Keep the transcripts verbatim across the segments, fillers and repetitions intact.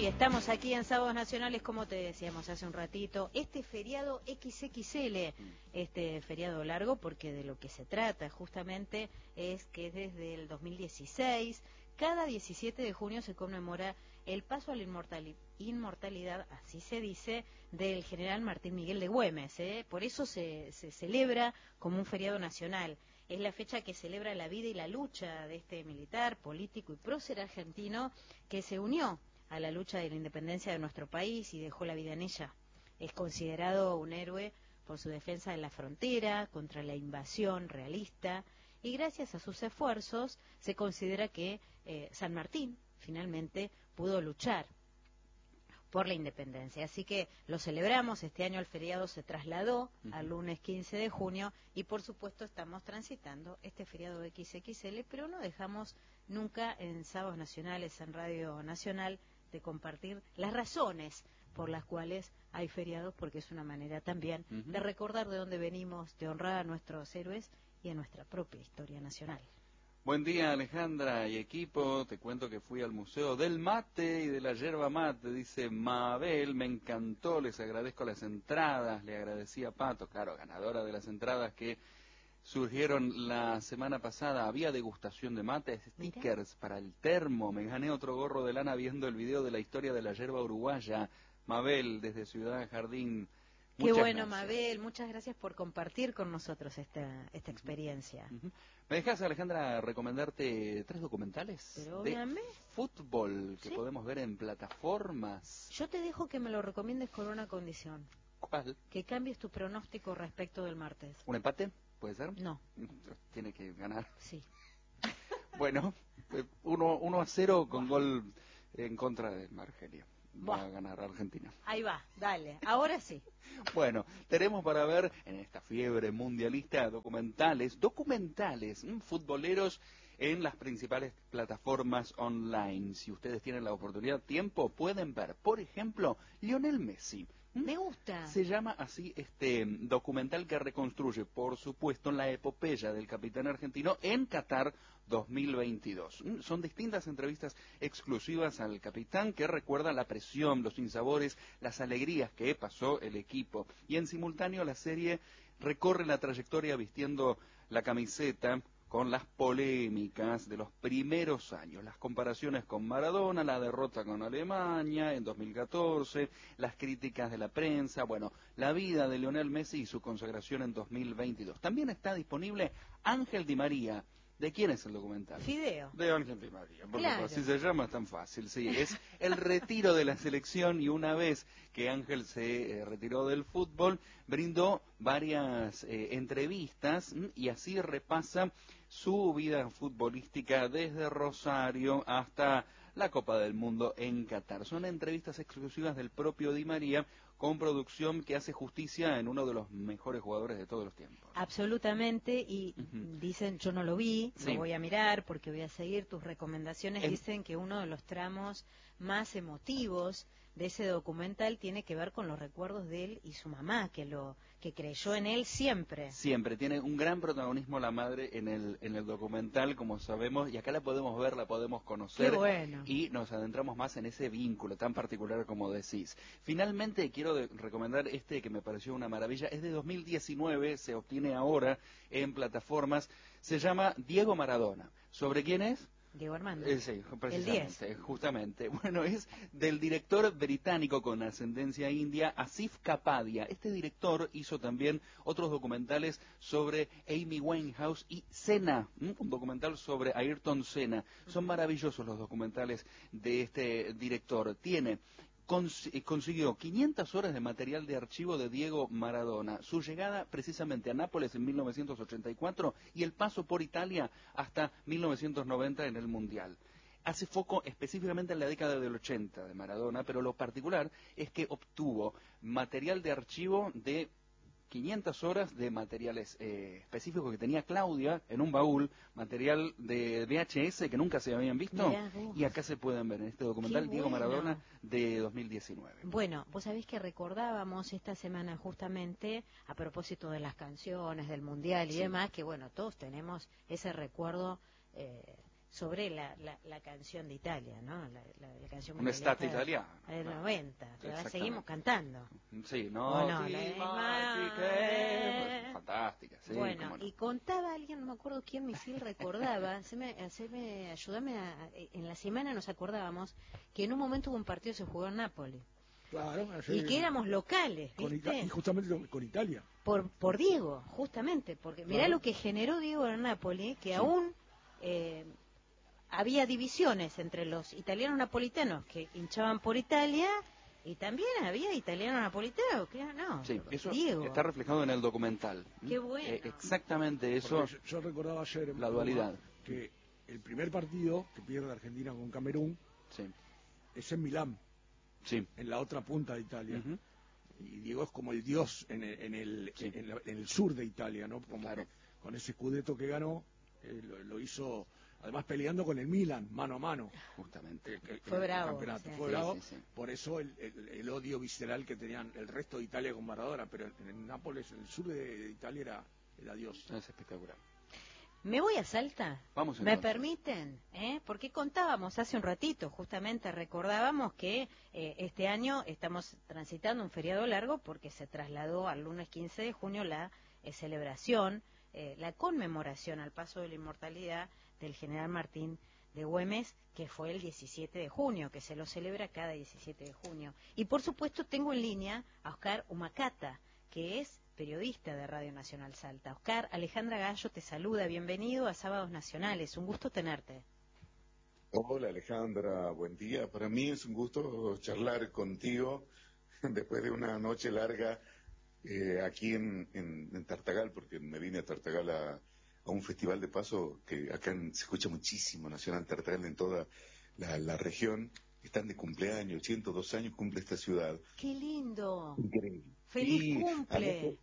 estamos aquí en Sábados Nacionales, como te decíamos hace un ratito, este feriado equis equis ele, este feriado largo, porque de lo que se trata justamente es que desde el dos mil dieciséis, cada diecisiete de junio se conmemora el paso a la inmortali- inmortalidad, así se dice, del general Martín Miguel de Güemes, ¿eh? Por eso se, se celebra como un feriado nacional. Es la fecha que celebra la vida y la lucha de este militar, político y prócer argentino que se unió a la lucha de la independencia de nuestro país y dejó la vida en ella. Es considerado un héroe por su defensa de la frontera, contra la invasión realista, y gracias a sus esfuerzos se considera que eh, San Martín finalmente pudo luchar por la independencia. Así que lo celebramos, este año el feriado se trasladó uh-huh. al lunes quince de junio y por supuesto estamos transitando este feriado equis equis ele, pero no dejamos nunca en Sábados Nacionales, en Radio Nacional, de compartir las razones por las cuales hay feriados, porque es una manera también uh-huh. de recordar de dónde venimos, de honrar a nuestros héroes y a nuestra propia historia nacional. Buen día, Alejandra y equipo. Te cuento que fui al Museo del Mate y de la Yerba Mate, dice Mabel. Me encantó, les agradezco las entradas, le agradecí a Pato, claro, ganadora de las entradas que surgieron la semana pasada. Había degustación de mate, stickers para el termo. Me gané otro gorro de lana viendo el video de la historia de la yerba uruguaya. Mabel, desde Ciudad Jardín. Qué bueno, gracias. Mabel, muchas gracias por compartir con nosotros esta esta experiencia. Uh-huh. ¿Me dejas, Alejandra, recomendarte tres documentales Pero, de obviamente. fútbol que ¿Sí? podemos ver en plataformas? Yo te dejo que me lo recomiendes con una condición. ¿Cuál? Que cambies tu pronóstico respecto del martes. ¿Un empate? ¿Puede ser? No. Tiene que ganar. Sí. Bueno, uno a cero con gol en contra de Argelia. Va Buah. a ganar Argentina. Ahí va, dale, ahora sí. Bueno, tenemos para ver en esta fiebre mundialista documentales, documentales, mmm, futboleros en las principales plataformas online. Si ustedes tienen la oportunidad, tiempo, pueden ver, por ejemplo, Lionel Messi. Me gusta. Se llama así este documental que reconstruye, por supuesto, la epopeya del capitán argentino en Qatar dos mil veintidós. Son distintas entrevistas exclusivas al capitán que recuerdan la presión, los sinsabores, las alegrías que pasó el equipo. Y en simultáneo la serie recorre la trayectoria vistiendo la camiseta con las polémicas de los primeros años, las comparaciones con Maradona, la derrota con Alemania en dos mil catorce, las críticas de la prensa, bueno, la vida de Lionel Messi y su consagración en dos mil veintidós. También está disponible Ángel Di María. ¿De quién es el documental? Fideo. De Ángel Di María, porque claro. así se llama, es tan fácil, sí. Es el retiro de la selección y una vez que Ángel se eh, retiró del fútbol, brindó varias eh, entrevistas ¿m? y así repasa su vida futbolística desde Rosario hasta la Copa del Mundo en Qatar. Son entrevistas exclusivas del propio Di María con producción que hace justicia en uno de los mejores jugadores de todos los tiempos. Absolutamente, y uh-huh. dicen, yo no lo vi, sí. lo voy a mirar porque voy a seguir tus recomendaciones, es... dicen que uno de los tramos más emotivos de ese documental tiene que ver con los recuerdos de él y su mamá, que lo que creyó en él siempre. Siempre, tiene un gran protagonismo la madre en el en el documental, como sabemos, y acá la podemos ver, la podemos conocer. Qué bueno. Y nos adentramos más en ese vínculo tan particular como decís. Finalmente, quiero de, recomendar este que me pareció una maravilla, es de dos mil diecinueve, se obtiene ahora en plataformas, se llama Diego Maradona. ¿Sobre quién es? Diego Armando. Eh, sí, precisamente, justamente. Bueno, es del director británico con ascendencia india, Asif Kapadia. Este director hizo también otros documentales sobre Amy Winehouse y Senna, ¿m? un documental sobre Ayrton Senna. Son maravillosos los documentales de este director. Tiene... Cons- consiguió quinientas horas de material de archivo de Diego Maradona, su llegada precisamente a Nápoles en mil novecientos ochenta y cuatro y el paso por Italia hasta mil novecientos noventa en el Mundial. Hace foco específicamente en la década del ochenta de Maradona, pero lo particular es que obtuvo material de archivo de quinientas horas de materiales eh, específicos que tenía Claudia en un baúl, material de V H S que nunca se habían visto, y acá se pueden ver en este documental Qué Diego bueno. Maradona de dos mil diecinueve. Bueno, vos sabés que recordábamos esta semana justamente a propósito de las canciones, del Mundial y sí. demás, que bueno, todos tenemos ese recuerdo eh, sobre la, la, la canción de Italia, ¿no? La, la, la canción Un estate italiano. del ¿no? noventa, la seguimos cantando. Sí, no, ¿O no? sí, La de Marti, Ma- que- fantástica, sí, Bueno, cómo no. y contaba alguien, no me acuerdo quién, Misil recordaba, haceme, haceme, ayúdame, a, en la semana nos acordábamos que en un momento hubo un partido que se jugó en Nápoles. Claro, Y que éramos locales, con Ita- ¿viste? y justamente con Italia. Por, por Diego, justamente, porque mirá Claro. lo que generó Diego en Nápoles, que Sí. aún eh, había divisiones entre los italianos napolitanos que hinchaban por Italia y también había italianos napolitanos que no, Sí, eso Diego. está reflejado en el documental. Qué bueno. Eh, exactamente eso. Porque yo, yo recordaba ayer La dualidad. que el primer partido que pierde Argentina con Camerún Sí, es en Milán, sí. en la otra punta de Italia. Ujú. Y Diego es como el dios en el, en el, Sí. en la- en el sur de Italia, ¿no? Como Claro. que con ese scudetto que ganó, eh, lo, lo hizo, además peleando con el Milan, mano a mano. Justamente. El- el- Fue el bravo, campeonato. sí. Fue Sí, bravo, sí, sí. por eso el, el- el odio visceral que tenían el resto de Italia con Maradona, pero en, en Nápoles, en el sur de, de Italia, era, era Dios. Es espectacular. ¿Me voy a Salta? Vamos ¿Me entonces. permiten? ¿Eh? Porque contábamos hace un ratito, justamente recordábamos que eh, este año estamos transitando un feriado largo porque se trasladó al lunes quince de junio la eh, celebración, eh, la conmemoración al paso de la inmortalidad del general Martín de Güemes, que fue el diecisiete de junio, que se lo celebra cada diecisiete de junio. Y por supuesto tengo en línea a Oscar Humacata, que es periodista de Radio Nacional Salta. Oscar, Alejandra Gallo te saluda, bienvenido a Sábados Nacionales, un gusto tenerte. Hola Alejandra, buen día. Para mí es un gusto charlar contigo después de una noche larga eh, aquí en, en, en Tartagal, porque me vine a Tartagal a, a un festival de paso que acá en- se escucha muchísimo, Nacional Tartagal en toda la, la región. Están de cumpleaños, ciento dos años cumple esta ciudad. ¡Qué lindo! Increíble. ¡Feliz Sí, cumple! anoche-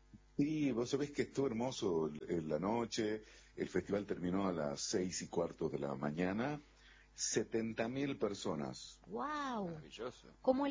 Sí, vos sabés que estuvo hermoso el- la noche, el festival terminó a las seis y cuarto de la mañana, setenta mil personas. ¡Wow! Maravilloso. Como el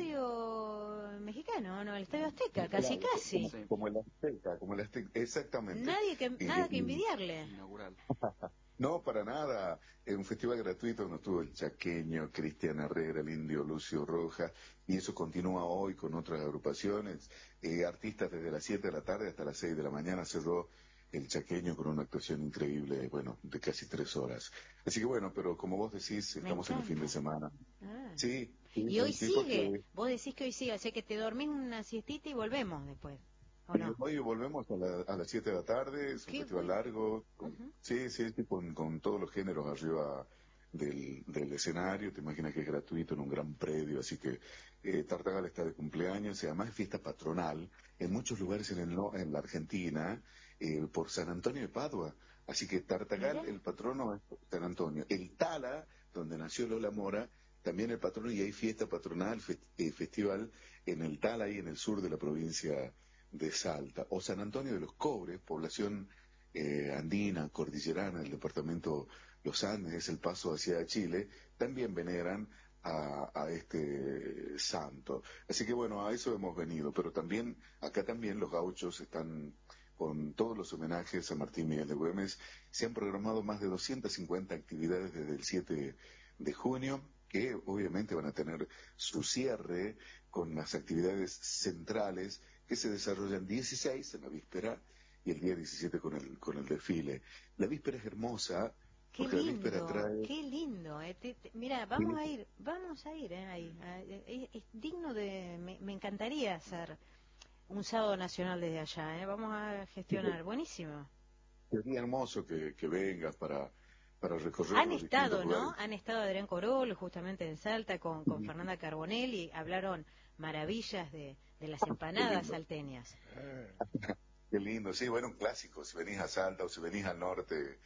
estadio mexicano, ¿no? El estadio Azteca, casi Claro, casi. Como, Sí. como el Azteca, como el Azteca, exactamente. Nadie que, Y- nada que y- envidiarle. Inaugural. No, para nada. En un festival gratuito donde estuvo el Chaqueño, Cristian Herrera, el Indio Lucio Rojas, y eso continúa hoy con otras agrupaciones. Eh, artistas desde las siete de la tarde hasta las seis de la mañana cerró el Chaqueño con una actuación increíble, bueno, de casi tres horas. Así que bueno, pero como vos decís, Me estamos en el fin de encanta. semana. Ah. Sí. sí, Y hoy sí, sigue, porque- vos decís que hoy sigue, o sea que te dormís una siestita y volvemos después, ¿o Y no? hoy volvemos a, la- a las siete de la tarde, es un Qué festival bueno. largo. con- Ujú. Sí, sí, sí, con, con todos los géneros arriba del, del escenario. Te imaginas que es gratuito en un gran predio, así que eh, Tartagal está de cumpleaños y además es fiesta patronal en muchos lugares en, el, no- en la Argentina eh, por San Antonio de Padua. Así que Tartagal, Mirá. el patrono es San Antonio. El Tala, donde nació Lola Mora, también el patrono, y hay fiesta patronal, fe- eh, festival en el Tala, ahí en el sur de la provincia de Salta. O San Antonio de los Cobres, población eh, andina, cordillerana, el departamento Los Andes, es el paso hacia Chile, también veneran a, a este santo. Así que bueno, a eso hemos venido, pero también, acá también los gauchos están con todos los homenajes a Martín Miguel de Güemes. Se han programado más de doscientas cincuenta actividades desde el siete de junio, que obviamente van a tener su cierre con las actividades centrales que se desarrollan dieciséis en la víspera y el día diecisiete con el, con el desfile. La víspera es hermosa, Qué porque la víspera lindo, trae... qué lindo. Eh. Te- te- mira, vamos a ir, vamos a ir eh, ahí. Ah, eh, Es, es digno de, me, me encantaría hacer un sábado nacional desde allá. Eh. Vamos a gestionar, buenísimo. Sería hermoso que, que vengas para, para recorrer Han los estado, distintos ¿no? lugares. Han estado Adrián Corol justamente en Salta con, con Fernanda Carbonelli, hablaron maravillas de, de las empanadas lindo. salteñas. Eh, Qué lindo, sí, bueno, un clásico. Si venís a Salta o si venís al norte,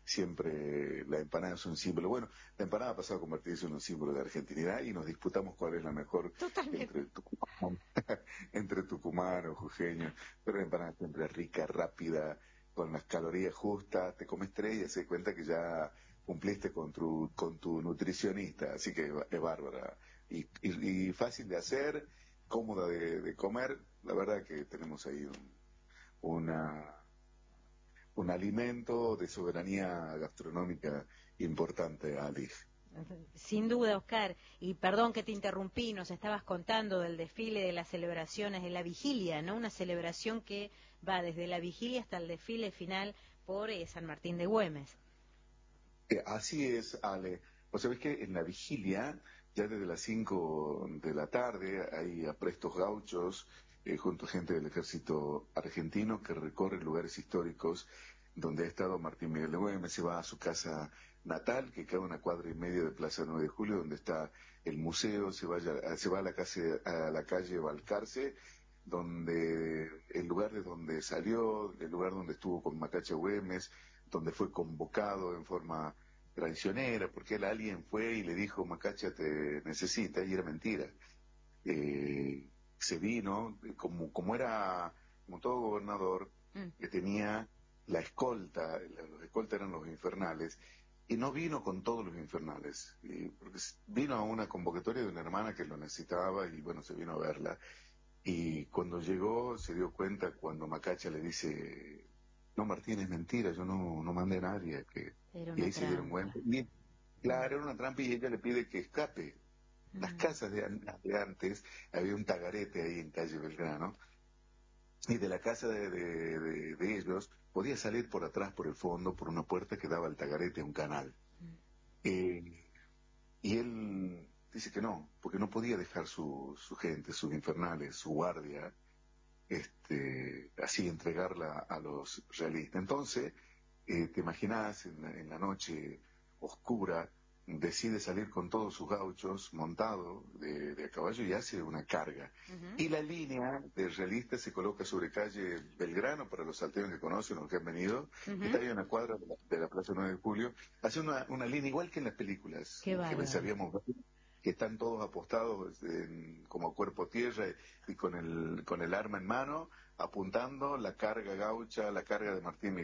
siempre la empanada es un símbolo. Bueno, la empanada ha pasado a convertirse en un símbolo de argentinidad y nos disputamos cuál es la mejor Totalmente. entre Tucumán, entre tucumanos, jujeños. Pero la empanada siempre es rica, rápida, con las calorías justas. Te comes tres y se cuenta que ya cumpliste con tu, con tu nutricionista. Así que es bárbara. Y, y, y fácil de hacer, cómoda de, de comer. La verdad que tenemos ahí un, una un alimento de soberanía gastronómica importante, Ali. Sin duda, Oscar, y perdón que te interrumpí, nos estabas contando del desfile, de las celebraciones, de la vigilia, ¿no? Una celebración que va desde la vigilia hasta el desfile final por eh, San Martín de Güemes. Eh, así es, Ale. Vos sabés que en la vigilia, ya desde las cinco de la tarde, hay aprestos gauchos, eh, junto a gente del ejército argentino que recorre lugares históricos donde ha estado Martín Miguel de Güemes. Se va a su casa natal, que queda a una cuadra y media de Plaza nueve de Julio, donde está el museo. Se, vaya, se va a la, calle, a la calle Balcarce, donde el lugar de donde salió, el lugar donde estuvo con Macacha Güemes, donde fue convocado en forma traicionera, porque él, alguien fue y le dijo, Macacha te necesita, y era mentira. Eh, se vino, como, como era, como todo gobernador, Mm. que tenía la escolta, los escoltas eran los infernales, y no vino con todos los infernales, y, porque vino a una convocatoria de una hermana que lo necesitaba, y bueno, se vino a verla. Y cuando llegó se dio cuenta cuando Macacha le dice, no, Martín, es mentira, yo no, no mandé a nadie. Que... Era Y una ahí se dieron trampa. cuenta. Y, claro, era una trampa y ella le pide que escape. Las Mm. casas de, an- de antes, había un tagarete ahí en calle Belgrano, y de la casa de, de- de- de ellos podía salir por atrás, por el fondo, por una puerta que daba al tagarete a un canal. Mm. Eh, y él dice que no, porque no podía dejar su, su gente, sus infernales, su guardia, este, así entregarla a los realistas. Entonces, eh, te imaginas en la, en la noche oscura, decide salir con todos sus gauchos montado de, de a caballo y hace una carga. Ujú. Y la línea de realistas se coloca sobre calle Belgrano, para los salteños que conocen, los que han venido, Ujú. que está ahí en una cuadra de la, de la Plaza nueve de Julio, hace una, una línea igual que en las películas Qué que bárbaro. sabíamos ver, que están todos apostados en- como cuerpo tierra y con el, con el arma en mano, apuntando la carga gaucha, la carga de Martín Miguel